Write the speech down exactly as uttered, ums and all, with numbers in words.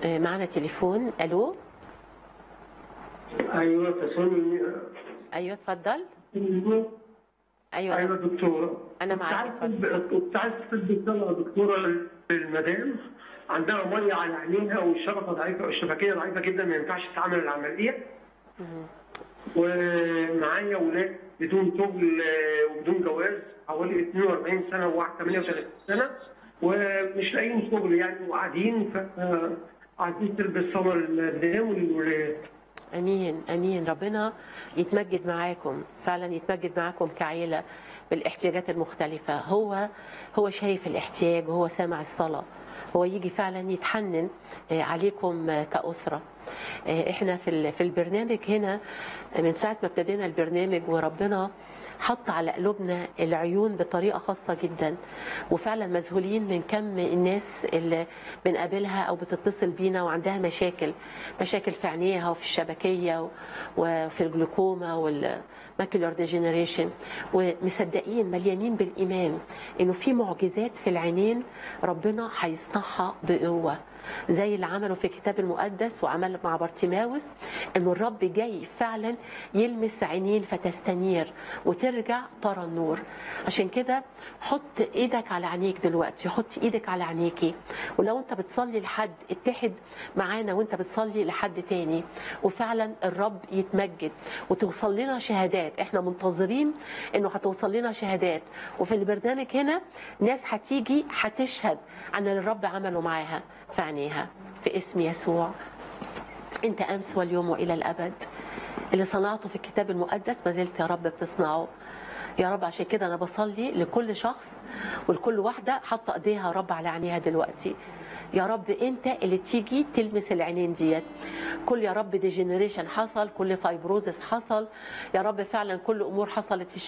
آه، معنا تليفون. الو. ايوه تسوني. ايوه اتفضل. ايوه ايوه انا دكتوره، انا كنت معاك عايز اتفضل. كنت عايز تدي صلاة يا دكتوره للمدام، عندها ميه على عينيها والشبكه ضعيفه، الشبكيه ضعيفه جدا، ما ينفعش تعمل العمليه. ومعايا ولاد بدون شغل آه، وبدون جواز، حوالي اثنين وأربعين سنه وواحد ثمانية وثلاثين سنه، ومش لاقيين شغل يعني وقاعدين، فعايزين تلبس صلاة للمدام والولاد. امين امين. ربنا يتمجد معاكم، فعلا يتمجد معاكم كعيله بالاحتياجات المختلفه. هو هو شايف الاحتياج وهو سامع الصلاه، هو يجي فعلا يتحنن آه، عليكم آه، كأسرة. آه، احنا في ال- في البرنامج هنا آه، من ساعة ما ابتدينا البرنامج وربنا حط على قلوبنا العيون بطريقة خاصة جدا، وفعلا مذهولين من كم الناس اللي بنقابلها او بتتصل بينا وعندها مشاكل مشاكل في عينيها وفي الشبكية وفي الجلوكوما والماكيولار ديجنريشن، ومصدقين مليانين بالإيمان انه في معجزات في العينين ربنا هيصنعها بقوة، زي اللي عمله في الكتاب المقدس وعمل مع بارتيماوس، انه الرب جاي فعلا يلمس عينين فتستنير وترجع ترى النور. عشان كده حط ايدك على عينيك دلوقتي، حط ايدك على عينيكي، ولو انت بتصلي لحد اتحد معانا وانت بتصلي لحد تاني، وفعلا الرب يتمجد وتوصل لنا شهادات. احنا منتظرين انه هتوصل لنا شهادات، وفي البرنامج هنا ناس هتيجي هتشهد عن اللي الرب عمله معاها في عينيها في اسم يسوع. انت امس واليوم والى الابد، اللي صنعته في الكتاب المقدس ما زلت يا رب بتصنعه يا رب. عشان كده انا بصلي لكل شخص ولكل واحده حاطه ايديها يا رب على عينيها دلوقتي، يا رب انت اللي تيجي تلمس العينين ديت. كل يا رب ديجنريشن حصل، كل فايبروزس حصل يا رب، فعلا كل امور حصلت في